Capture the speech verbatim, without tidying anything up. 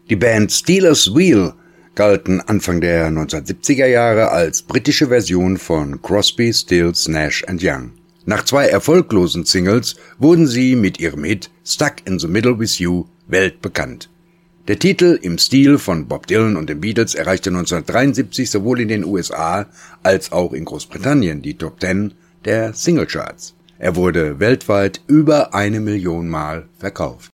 Die Band Stealers Wheel galten Anfang der neunzehnhundertsiebziger Jahre als britische Version von Crosby, Stills, Nash and Young. Nach zwei erfolglosen Singles wurden sie mit ihrem Hit Stuck in the Middle with You weltbekannt. Der Titel im Stil von Bob Dylan und den Beatles erreichte neunzehnhundertdreiundsiebzig sowohl in den U S A als auch in Großbritannien die Top Ten der Singlecharts. Er wurde weltweit über eine Million Mal verkauft.